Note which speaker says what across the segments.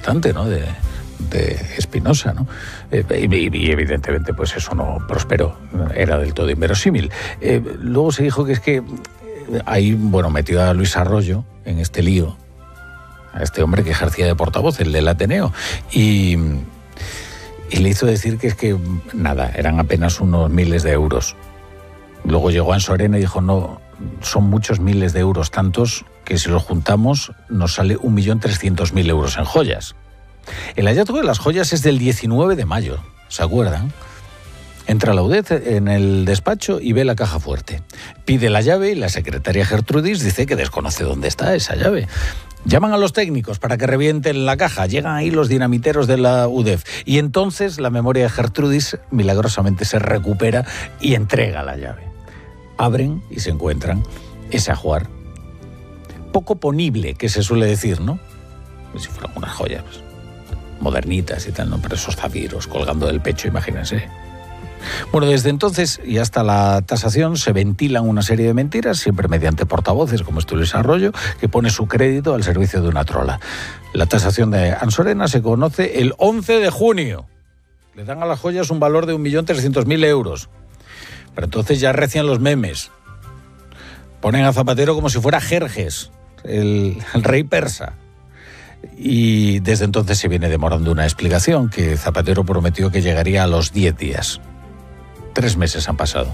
Speaker 1: importante, ¿no?, de Espinosa, ¿no? Y evidentemente pues eso no prosperó, era del todo inverosímil. Luego se dijo que es que ahí, bueno, metió a Luis Arroyo en este lío, a este hombre que ejercía de portavoz, el del Ateneo, y le hizo decir que es que nada, eran apenas unos miles de euros. Luego llegó Ansorena y dijo, no, son muchos miles de euros, tantos que si los juntamos nos sale 1.300.000 euros en joyas. El hallazgo de las joyas es del 19 de mayo, ¿se acuerdan? Entra Laudet en el despacho y ve la caja fuerte. Pide la llave y la secretaria Gertrudis dice que desconoce dónde está esa llave. Llaman a los técnicos para que revienten la caja. Llegan ahí los dinamiteros de la UDEF. Y entonces la memoria de Gertrudis milagrosamente se recupera y entrega la llave. Abren y se encuentran ese ajuar. Poco ponible, que se suele decir, ¿no? Como si fueran unas joyas modernitas y tal, ¿no? Pero esos zafiros colgando del pecho, imagínense. Bueno, desde entonces y hasta la tasación se ventilan una serie de mentiras, siempre mediante portavoces, como este Luis Arroyo, que pone su crédito al servicio de una trola. La tasación de Ansorena se conoce el 11 de junio. Le dan a las joyas un valor de 1.300.000 euros. Pero entonces ya recian los memes. Ponen a Zapatero como si fuera Jerjes, el rey persa. Y desde entonces se viene demorando una explicación que Zapatero prometió que llegaría a los 10 días. 3 meses han pasado.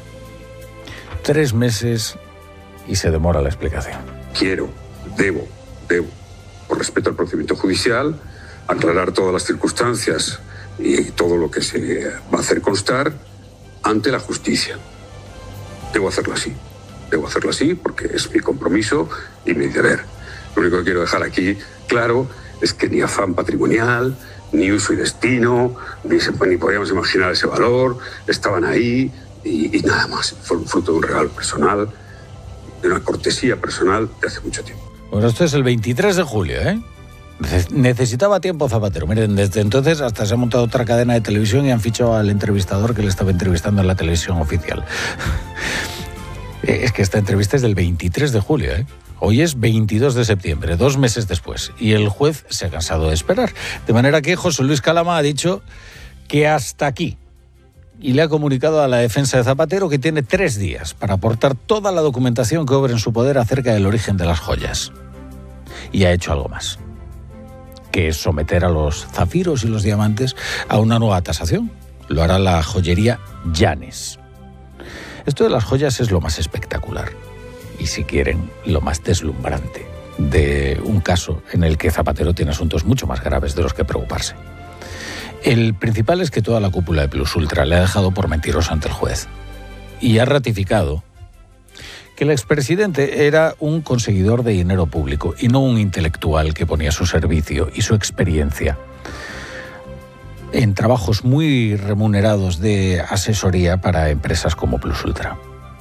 Speaker 1: 3 meses y se demora la explicación.
Speaker 2: Debo, por respeto al procedimiento judicial, aclarar todas las circunstancias y todo lo que se va a hacer constar ante la justicia. Debo hacerlo así porque es mi compromiso y mi deber. Lo único que quiero dejar aquí claro es que ni afán patrimonial, ni uso y destino, ni podíamos imaginar ese valor, estaban ahí y nada más. Fue un fruto de un regalo personal, de una cortesía personal de hace mucho tiempo.
Speaker 1: Bueno, esto es el 23 de julio, ¿eh? Necesitaba tiempo Zapatero. Miren, desde entonces hasta se ha montado otra cadena de televisión y han fichado al entrevistador que le estaba entrevistando en la televisión oficial. Es que esta entrevista es del 23 de julio, ¿eh? Hoy es 22 de septiembre, 2 meses después, y el juez se ha cansado de esperar. De manera que José Luis Calama ha dicho que hasta aquí, y le ha comunicado a la defensa de Zapatero que tiene 3 días para aportar toda la documentación que obre en su poder acerca del origen de las joyas. Y ha hecho algo más, que es someter a los zafiros y los diamantes a una nueva tasación. Lo hará la joyería Llanes. Esto de las joyas es lo más espectacular. Y si quieren, lo más deslumbrante de un caso en el que Zapatero tiene asuntos mucho más graves de los que preocuparse. El principal es que toda la cúpula de Plus Ultra le ha dejado por mentiroso ante el juez y ha ratificado que el expresidente era un conseguidor de dinero público y no un intelectual que ponía su servicio y su experiencia en trabajos muy remunerados de asesoría para empresas como Plus Ultra.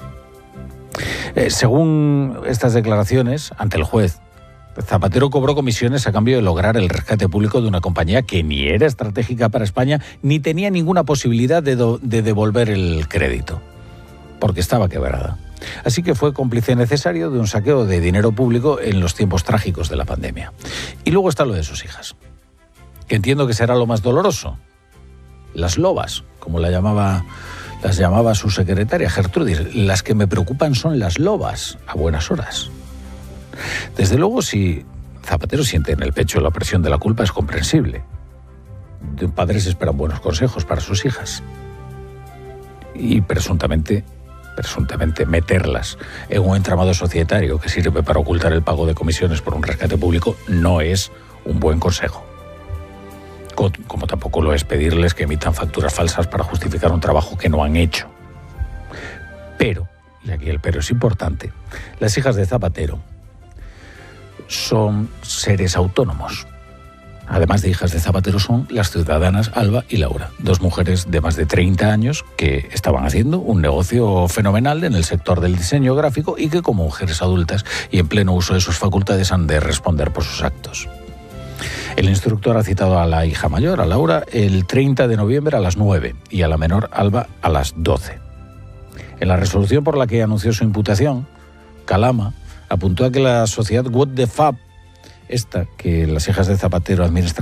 Speaker 1: Según estas declaraciones ante el juez, Zapatero cobró comisiones a cambio de lograr el rescate público de una compañía que ni era estratégica para España ni tenía ninguna posibilidad de devolver el crédito, porque estaba quebrada. Así que fue cómplice necesario de un saqueo de dinero público en los tiempos trágicos de la pandemia. Y luego está lo de sus hijas, que entiendo que será lo más doloroso. Las lobas, como las llamaba su secretaria Gertrudis. Las que me preocupan son las lobas, a buenas horas. Desde luego, si Zapatero siente en el pecho la presión de la culpa, es comprensible. De un padre se esperan buenos consejos para sus hijas. Y presuntamente meterlas en un entramado societario que sirve para ocultar el pago de comisiones por un rescate público no es un buen consejo. Como tampoco lo es pedirles que emitan facturas falsas para justificar un trabajo que no han hecho. Pero, y aquí el pero es importante, las hijas de Zapatero son seres autónomos. Además de hijas de Zapatero, son las ciudadanas Alba y Laura, 2 mujeres de más de 30 años que estaban haciendo un negocio fenomenal en el sector del diseño gráfico y que como mujeres adultas y en pleno uso de sus facultades han de responder por sus actos. El instructor ha citado a la hija mayor, a Laura, el 30 de noviembre a las 9 y a la menor, Alba, a las 12. En la resolución por la que anunció su imputación, Calama apuntó a que la sociedad What the Fab, esta que las hijas de Zapatero administran